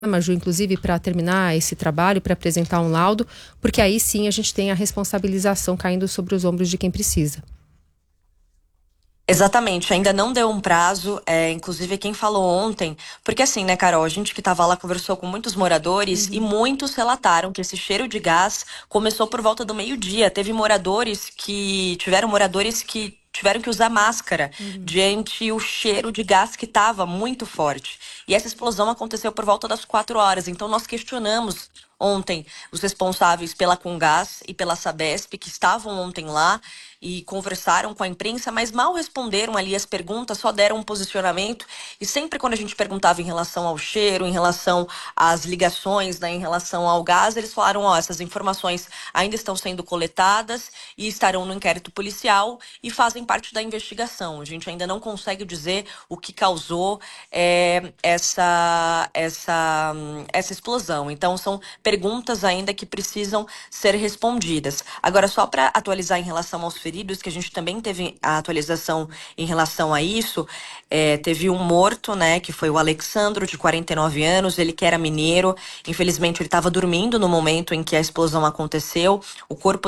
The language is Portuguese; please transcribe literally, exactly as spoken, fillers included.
Maju, inclusive, para terminar esse trabalho, para apresentar um laudo, porque aí sim a gente tem a responsabilização caindo sobre os ombros de quem precisa. Exatamente, ainda não deu um prazo, é, inclusive quem falou ontem, porque assim, né, Carol, a gente que tava lá conversou com muitos moradores Uhum. e muitos relataram que esse cheiro de gás começou por volta do meio-dia. Teve moradores que, tiveram moradores que tiveram que usar máscara Uhum. diante o cheiro de gás que estava muito forte. E essa explosão aconteceu por volta das quatro horas, então nós questionamos ontem os responsáveis pela Comgás e pela Sabesp, que estavam ontem lá e conversaram com a imprensa, mas mal responderam ali as perguntas, só deram um posicionamento. E sempre quando a gente perguntava em relação ao cheiro, em relação às ligações, né, em relação ao gás, eles falaram, ó, essas informações ainda estão sendo coletadas e estarão no inquérito policial e fazem parte da investigação. A gente ainda não consegue dizer o que causou é, essa, essa, essa explosão. Então, são perguntas ainda que precisam ser respondidas. Agora, só para atualizar em relação aos feridos, que a gente também teve a atualização em relação a isso, é, teve um morto, né, que foi o Alexandro, de quarenta e nove anos, ele que era mineiro, infelizmente ele estava dormindo no momento em que a explosão aconteceu, o corpo